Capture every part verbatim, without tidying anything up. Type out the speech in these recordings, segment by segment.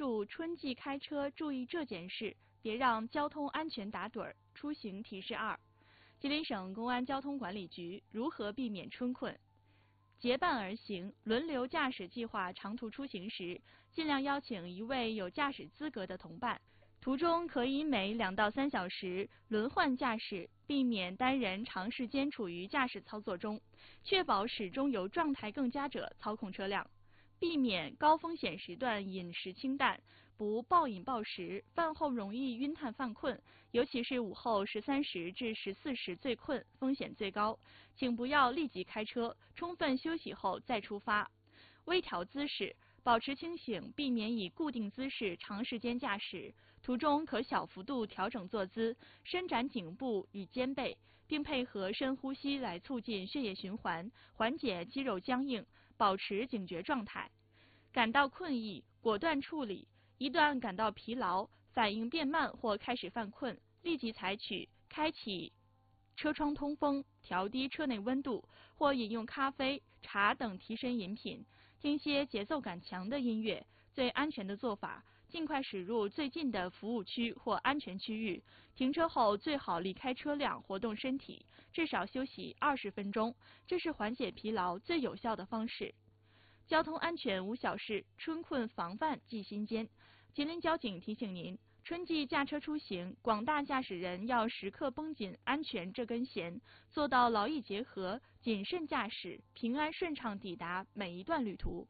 注春季开车注意这件事，别让交通安全打盹儿。出行提示二：吉林省公安交通管理局如何避免春困？结伴而行，轮流驾驶计划长途出行时，尽量邀请一位有驾驶资格的同伴，途中可以每两到三小时轮换驾驶，避免单人长时间处于驾驶操作中，确保始终由状态更佳者操控车辆。避免高风险时段饮食清淡，不暴饮暴食，饭后容易晕碳犯困，尤其是午后十三时至十四时最困，风险最高。请不要立即开车，充分休息后再出发。微调姿势，保持清醒，避免以固定姿势长时间驾驶，途中可小幅度调整坐姿，伸展颈部与肩背，并配合深呼吸来促进血液循环，缓解肌肉僵硬，保持警觉状态。感到困意，果断处理。一旦感到疲劳、反应变慢或开始犯困，立即采取开启车窗通风、调低车内温度，或饮用咖啡、茶等提神饮品，听些节奏感强的音乐。最安全的做法，尽快驶入最近的服务区或安全区域。停车后最好离开车辆，活动身体，至少休息二十分钟，这是缓解疲劳最有效的方式。交通安全无小事，春困防范记心间。吉林交警提醒您，春季驾车出行，广大驾驶人要时刻绷紧安全这根弦，做到劳逸结合，谨慎驾驶，平安顺畅抵达每一段旅途。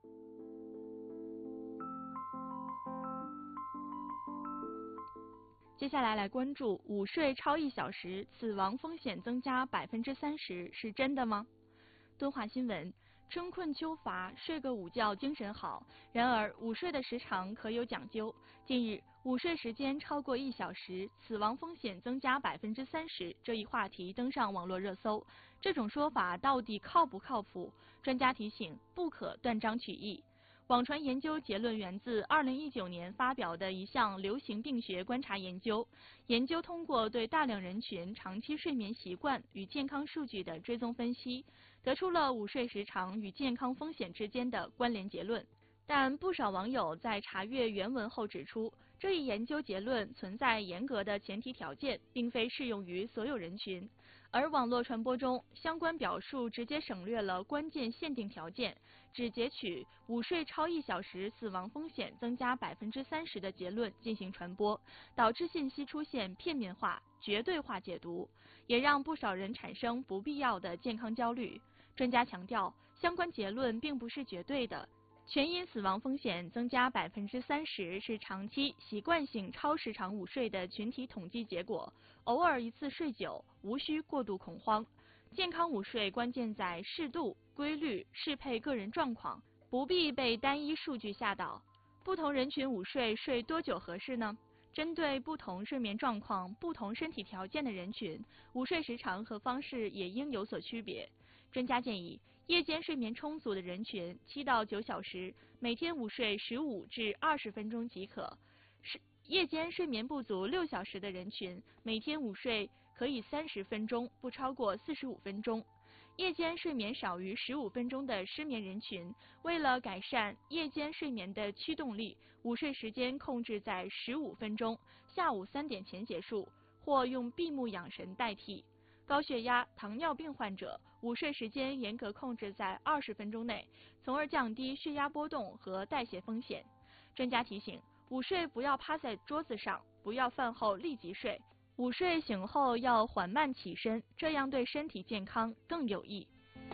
接下来来关注午睡超一小时，死亡风险增加百分之三十，是真的吗？敦化新闻。春困秋乏，睡个午觉精神好。然而，午睡的时长可有讲究。近日，午睡时间超过一小时，死亡风险增加百分之三十，这一话题登上网络热搜。这种说法到底靠不靠谱？专家提醒，不可断章取义。网传研究结论源自二零一九年发表的一项流行病学观察研究。研究通过对大量人群长期睡眠习惯与健康数据的追踪分析，得出了午睡时长与健康风险之间的关联结论。但不少网友在查阅原文后指出，这一研究结论存在严格的前提条件，并非适用于所有人群。而网络传播中，相关表述直接省略了关键限定条件，只截取午睡超一小时死亡风险增加百分之三十的结论进行传播，导致信息出现片面化、绝对化解读，也让不少人产生不必要的健康焦虑。专家强调，相关结论并不是绝对的。全因死亡风险增加百分之三十是长期习惯性超时长午睡的群体统计结果，偶尔一次睡久，无需过度恐慌。健康午睡关键在适度、规律，适配个人状况，不必被单一数据吓倒。不同人群午睡睡多久合适呢？针对不同睡眠状况、不同身体条件的人群，午睡时长和方式也应有所区别。专家建议，夜间睡眠充足的人群七到九小时，每天午睡十五至二十分钟即可；是夜间睡眠不足六小时的人群，每天午睡可以三十分钟，不超过四十五分钟。夜间睡眠少于十五分钟的失眠人群，为了改善夜间睡眠的驱动力，午睡时间控制在十五分钟，下午三点前结束，或用闭目养神代替。高血压、糖尿病患者午睡时间严格控制在二十分钟内，从而降低血压波动和代谢风险。专家提醒，午睡不要趴在桌子上，不要饭后立即睡。午睡醒后要缓慢起身，这样对身体健康更有益。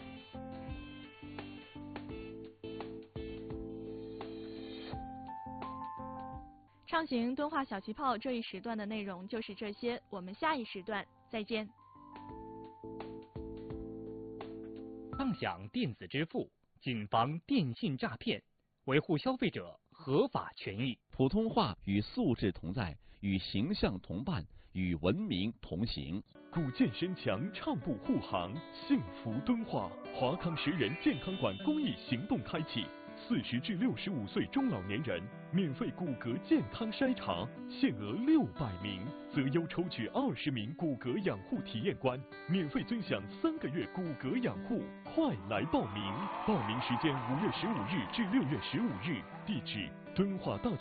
畅行敦化小气泡这一时段的内容就是这些，我们下一时段再见。 畅享电子支付，谨防电信诈骗，维护消费者合法权益。 普通话与素质同在，与形象同伴，与文明同行。 古建深墙，畅步护航，幸福敦化。华康十人健康馆公益行动开启，四十至六十五岁中老年人免费骨骼健康筛查，限额六百名，择优抽取二十名骨骼养护体验官，免费尊享三个月骨骼养护。快来报名！报名时间五月十五日至六月十五日，地址敦化大